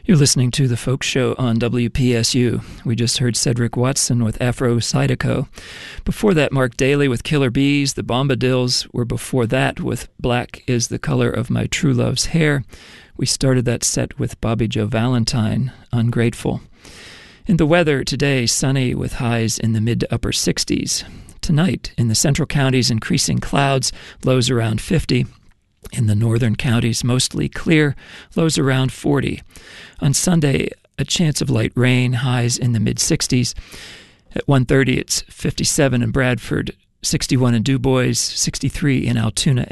You're listening to The Folk Show on WPSU. We just heard Cedric Watson with Afro Zydeco. Before that, Mark Daly with Killer Bees. The Bombadils were before that with Black is the Color of My True Love's Hair. We started that set with Bobby Joe Valentine, Ungrateful. In the weather today, sunny with highs in the mid to upper 60s. Tonight, in the central counties, increasing clouds, lows around 50. In the northern counties, mostly clear, lows around 40. On Sunday, a chance of light rain, highs in the mid-60s. At 1:30, it's 57 in Bradford, 61 in DuBois, 63 in Altoona,